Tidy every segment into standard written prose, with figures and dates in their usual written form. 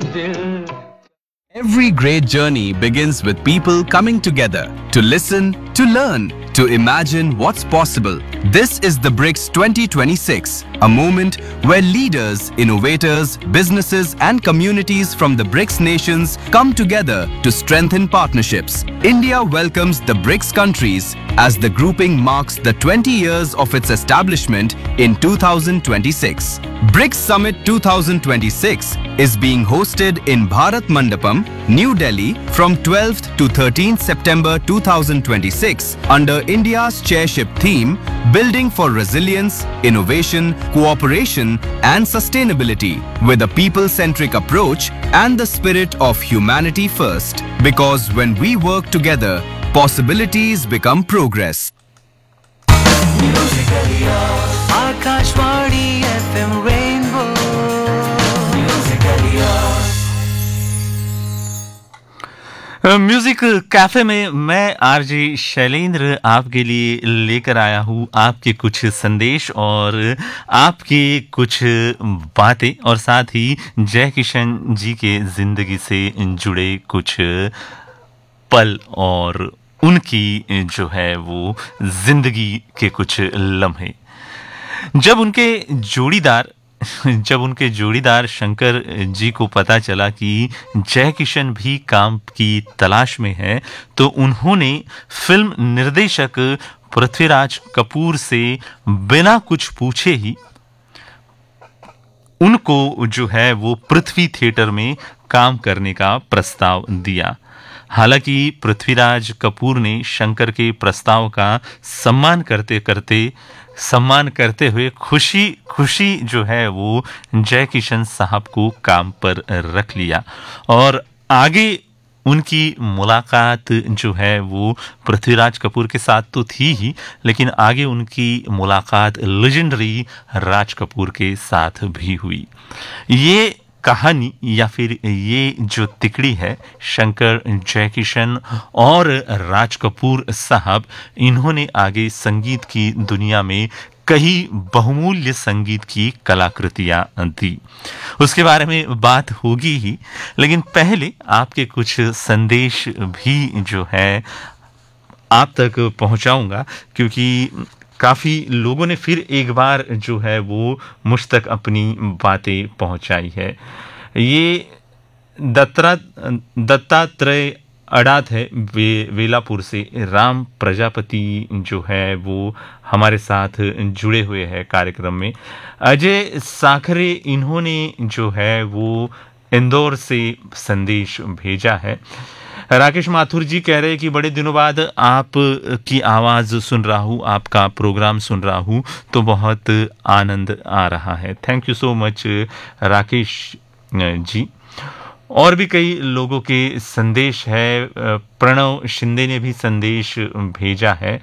Every great journey begins with people coming together to listen, to learn, to imagine what's possible. This is the BRICS 2026, a moment where leaders, innovators, businesses and communities from the BRICS nations come together to strengthen partnerships. India welcomes the BRICS countries as the grouping marks the 20 years of its establishment in 2026. BRICS Summit 2026 is being hosted in Bharat Mandapam, New Delhi from 12th to 13th September 2026 under India's chairship theme Building for Resilience, Innovation, Cooperation and Sustainability with a people-centric approach and the spirit of humanity first. Because when we work together, possibilities become progress. Akashvani FM Rainbow. Music cafe में मैं RJ Shailendra आपके लिए लेकर आया हूँ आपके कुछ संदेश और आपके कुछ बातें और साथ ही जय किशन जी के जिंदगी से जुड़े कुछ पल और उनकी जो है वो जिंदगी के कुछ लम्हे। जब उनके जोड़ीदार शंकर जी को पता चला कि जय किशन भी काम की तलाश में है तो उन्होंने फिल्म निर्देशक पृथ्वीराज कपूर से बिना कुछ पूछे ही उनको जो है वो पृथ्वी थिएटर में काम करने का प्रस्ताव दिया। हालांकि पृथ्वीराज कपूर ने शंकर के प्रस्ताव का सम्मान करते हुए खुशी जो है वो जय किशन साहब को काम पर रख लिया और आगे उनकी मुलाकात जो है वो पृथ्वीराज कपूर के साथ तो थी ही, लेकिन आगे उनकी मुलाकात लेजेंडरी राज कपूर के साथ भी हुई। ये कहानी या फिर ये जो तिकड़ी है शंकर, जय किशन और राज कपूर साहब, इन्होंने आगे संगीत की दुनिया में कई बहुमूल्य संगीत की कलाकृतियां दी। उसके बारे में बात होगी ही, लेकिन पहले आपके कुछ संदेश भी जो है आप तक पहुंचाऊंगा क्योंकि काफ़ी लोगों ने फिर एक बार जो है वो मुझ तक अपनी बातें पहुंचाई है। ये दत्तात्रेय अड़ात है वेलापुर से, राम प्रजापति जो है वो हमारे साथ जुड़े हुए हैं कार्यक्रम में। अजय साखरे इन्होंने जो है वो इंदौर से संदेश भेजा है। राकेश माथुर जी कह रहे हैं कि बड़े दिनों बाद आप की आवाज़ सुन रहा हूँ, आपका प्रोग्राम सुन रहा हूँ तो बहुत आनंद आ रहा है। Thank you so much Rakesh ji. और भी कई लोगों के संदेश है। प्रणव शिंदे ने भी संदेश भेजा है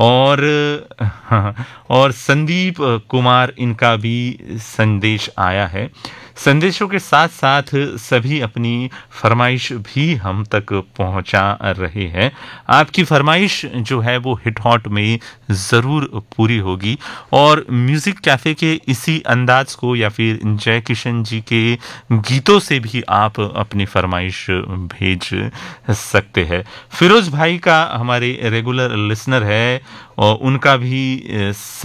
और संदीप कुमार, इनका भी संदेश आया है। संदेशों के साथ साथ सभी अपनी फरमाइश भी हम तक पहुंचा रहे हैं। आपकी फरमाइश जो है वो हिट हॉट में ज़रूर पूरी होगी और म्यूज़िक कैफ़े के इसी अंदाज को या फिर जय किशन जी के गीतों से भी आप अपनी फरमाइश भेज सकते हैं। फिरोज़ भाई का हमारे रेगुलर लिसनर है और उनका भी